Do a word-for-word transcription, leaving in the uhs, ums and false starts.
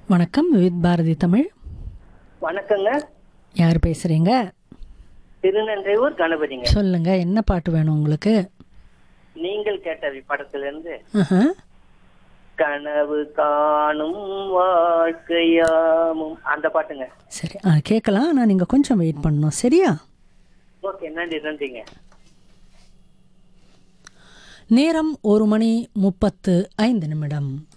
வணக்கம், வித் பாரதி தமிழ். வணக்கங்க. யார் பேசுறீங்க? திருநன்றையூர் கணபதிங்க. சொல்லுங்க, என்ன பாட்டு வேணும் உங்களுக்கு? நீங்கள் கேட்டவை படத்திலிருந்து ஆஹா. கனவு காணும் வாழ்க்கையாமும் அந்த பாட்டுங்க. சரி, ஆ கேட்கலாம். ஆனால் நீங்கள் கொஞ்சம் வெயிட் பண்ணணும், சரியா? ஓகே, நன்றி நன்றிங்க. நேரம் ஒரு மணி முப்பத்து ஐந்து நிமிடம்.